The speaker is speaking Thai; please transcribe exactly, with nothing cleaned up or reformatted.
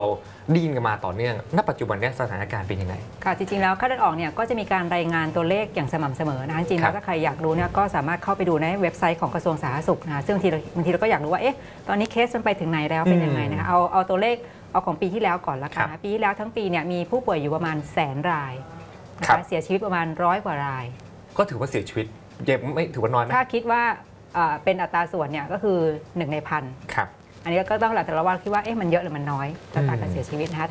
ได้ยินกันมาต่อเนื่องณปัจจุบันนี้สถานการณ์เป็นยังไงค่ะจริงๆแล้วไข้เลือดออกเนี่ยก็จะมีการรายงานตัวเลขอย่างสม่ำเสมอนะจริงๆแล้วถ้าใครอยากรู้เนี่ยก็สามารถเข้าไปดูในเว็บไซต์ของกระทรวงสาธารณสุขนะซึ่งบางทีบางทีเราก็อยากรู้ว่าเอ๊ะตอนนี้เคสมันไปถึงไหนแล้วเป็นยังไงนะคะเอาเอาตัวเลขเอาของปีที่แล้วก่อนละกันนะปีที่แล้วทั้งปีเนี่ยมีผู้ป่วยอยู่ประมาณแสนรายนะคะเสียชีวิตประมาณร้อยกว่ารายก็ถือว่าเสียชีวิตยังไม่ถือว่าน้อยไหมถ้าคิดว่าเป็นอัตราส่วนเนี่ยก็คือหนึ่งในพันอันนี้ก็ต้องหลักแต่ละว่าคิดว่าเอ๊ะมันเยอะหรือมันน้อยอัตราการเสียชีวิตนะคะ